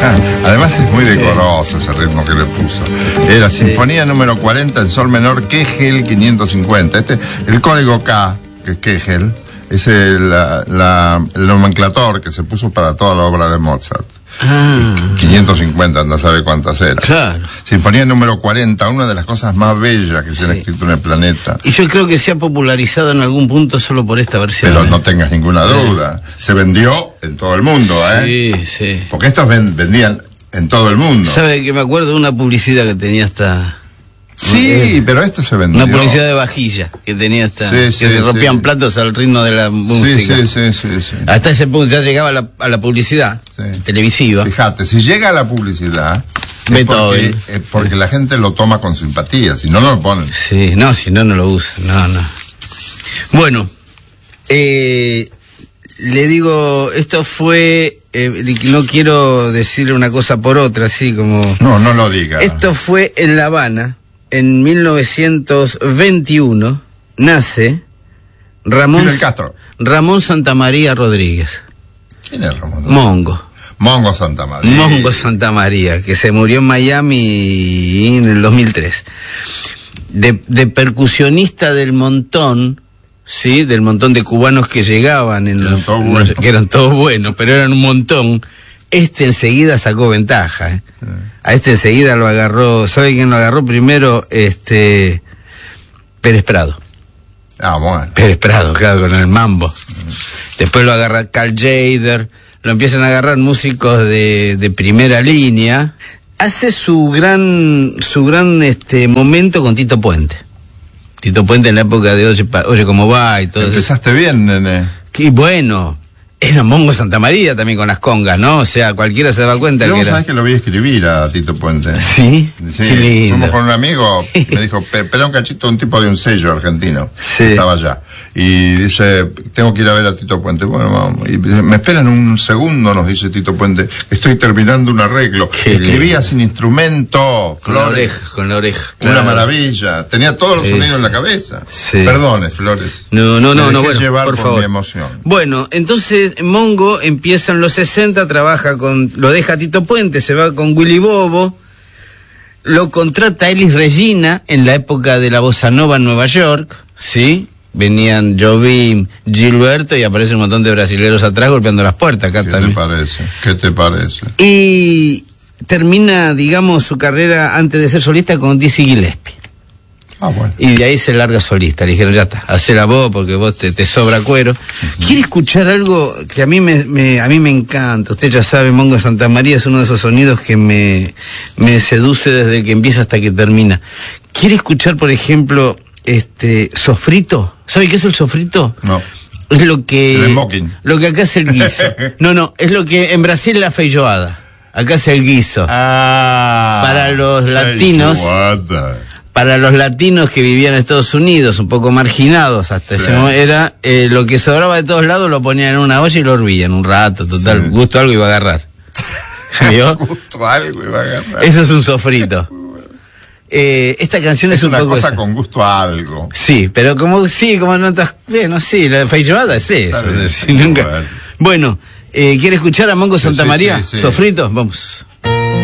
Además es muy decoroso ese ritmo que le puso. Era Sinfonía número 40 en sol menor, Kegel 550. El código K, que es Kegel, es el nomenclator que se puso para toda la obra de Mozart. 550, no sabe cuántas eran. Claro. Sinfonía número 40, una de las cosas más bellas que se han escrito en el planeta. Y yo creo que se ha popularizado en algún punto solo por esta versión. Pero no tengas ninguna duda. Se vendió en todo el mundo, Sí. Porque estos vendían en todo el mundo. ¿Sabe que me acuerdo de una publicidad que tenía hasta... Sí, pero esto se vendió. Una publicidad de vajilla que tenía hasta... Sí, que se rompían platos al ritmo de la música. Sí. Hasta ese punto ya llegaba a la publicidad televisiva. Fíjate, si llega a la publicidad... porque la gente lo toma con simpatía, si no, no lo ponen. Sí, no, si no, no lo usan. No. Bueno, le digo, esto fue... no quiero decirle una cosa por otra, así como... No lo diga. Esto fue en La Habana, en 1921, nace Fidel Castro. Ramón Santamaría Rodríguez. ¿Quién es Ramón? Mongo Santamaría, que se murió en Miami en el 2003. De percusionista del montón, ¿sí? Del montón de cubanos que llegaban, que eran todos buenos, pero eran un montón. Enseguida sacó ventaja. Sí. A enseguida lo agarró. ¿Sabe quién lo agarró primero? Pérez Prado. Bueno. Pérez Prado, claro, con el mambo. Después lo agarra Carl Jader. Lo empiezan a agarrar músicos de primera línea. Hace su gran momento con Tito Puente. Tito Puente en la época de Oye cómo va y todo. Empezaste bien, nene. Qué bueno. Era Mongo Santamaría también con las congas, ¿no? O sea, cualquiera se daba cuenta que era... ¿Sabés que lo vi escribir a Tito Puente? ¿Sí? Qué lindo. Fuimos con un amigo, me dijo, espera un cachito, un tipo de un sello argentino. Sí. Estaba allá. Y dice, tengo que ir a ver a Tito Puente. Bueno, vamos. Y dice, me esperan un segundo, nos dice Tito Puente. Estoy terminando un arreglo. Escribía sin instrumento. Flores. Con la oreja. Claro. Una maravilla. Tenía todos los sonidos en la cabeza. Sí. Perdone, Flores. No, bueno, llevar por favor. Mi emoción. Bueno, entonces Mongo empieza en los 60, lo deja Tito Puente, se va con Willy Bobo, lo contrata Elis Regina en la época de la bossa nova en Nueva York, ¿sí? Venían Jobim, Gilberto y aparece un montón de brasileros atrás golpeando las puertas acá también. ¿Qué te parece? Y termina, digamos, su carrera antes de ser solista con Dizzy Gillespie. Bueno. Y de ahí se larga solista. Le dijeron, ya está, hacela vos porque vos te sobra cuero. ¿Quiere escuchar algo que a mí me encanta? Usted ya sabe, Mongo Santamaría es uno de esos sonidos que me seduce desde que empieza hasta que termina. ¿Quiere escuchar, por ejemplo, sofrito? ¿Sabe qué es el sofrito? No. Es lo que acá es el guiso. No, es lo que en Brasil es la feijoada. Acá es el guiso. Para los latinos... Para los latinos que vivían en Estados Unidos, un poco marginados hasta ese momento, era lo que sobraba de todos lados, lo ponían en una olla y lo hervían un rato, total, gusto algo iba a agarrar. ¿Vio? Gusto algo iba a agarrar. Eso es un sofrito. Esta canción es un una poco cosa esa. Con gusto a algo. Sí, pero como notas, bueno, sí, la feijoada es eso. Nunca... Bueno, ¿quiere escuchar a Mongo Santamaría? Sí. Sofrito, vamos.